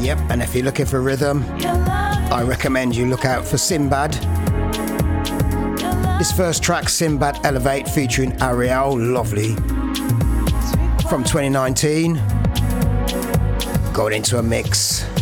Yep, and if you're looking for rhythm, I recommend you look out for Sinbad. This first track, Sinbad Elevate, featuring Ariel, lovely. From 2019, going into a mix.